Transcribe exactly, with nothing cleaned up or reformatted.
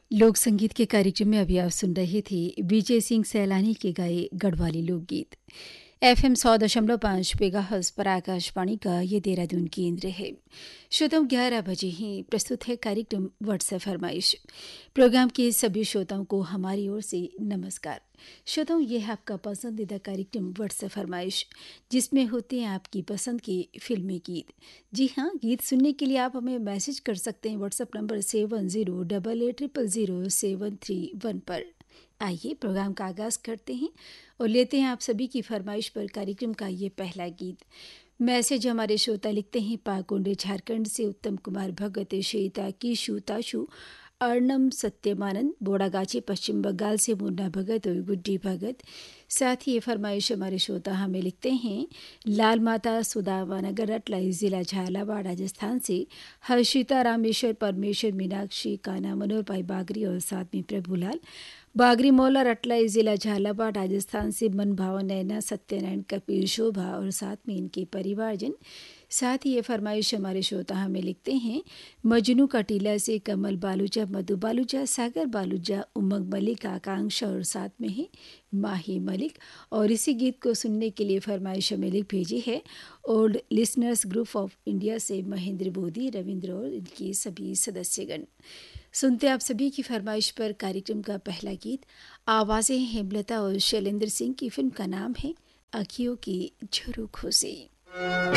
लोक संगीत के कार्यक्रम में अभी आप सुन रहे थे विजय सिंह सैलानी के गाए गढ़वाली लोकगीत। एफएम सौ दशमलव पाँच मेगाहर्ट्ज पर आकाशवाणी का ये देहरादून केंद्र है। श्रोताओं ग्यारह बजे ही प्रस्तुत है कार्यक्रम व्हाट्सएप फरमाइश। प्रोग्राम के सभी श्रोताओं को हमारी ओर से नमस्कार। श्रोताओं ये है आपका पसंदीदा कार्यक्रम व्हाट्सएप फरमाइश, जिसमें होते हैं आपकी पसंद के फिल्मी गीत। जी हाँ, गीत सुनने के लिए आप हमें मैसेज कर सकते हैं WhatsApp number seven zero double at triple zero seven three वन पर। आइए प्रोग्राम का आगाज करते हैं और लेते हैं आप सभी की फरमाइश पर कार्यक्रम का ये पहला गीत। मैसेज हमारे श्रोता लिखते हैं पाकुंडे झारखंड से उत्तम कुमार भगत, श्वेता कीशु ताशु, अर्णम सत्यमानंद, बोड़ागाछी पश्चिम बंगाल से मुन्ना भगत और गुड्डी भगत। साथ ही ये फरमाइश हमारे श्रोता हमें लिखते हैं लाल माता सुदामा नगर रटलाई जिला झालावाड़ राजस्थान से हर्षिता रामेश्वर परमेश्वर मीनाक्षी काना मनोहर भाई बागरी और साथ में प्रभुलाल बागरी मौला रटलाई जिला झालावाड़ राजस्थान से मन भाव नैना सत्यनारायण कपिल शोभा और साथ में इनके परिवारजन। साथ ही ये फरमाइश हमारे श्रोता हमें लिखते हैं मजनू कटीला से कमल बालूजा, मधु बालूजा, सागर बालूजा, उमंग मलिक, आकांक्षा और साथ में है माही मलिक। और इसी गीत को सुनने के लिए फरमाइश हमें लिख भेजी है old listeners group of India से महेंद्र बोधी, रविंद्र और इनके सभी सदस्यगण। सुनते आप सभी की फरमाइश पर कार्यक्रम का पहला गीत। आवाज़ें हेमलता और शैलेंद्र सिंह की फिल्म का नाम है अखियों की झरोखों से।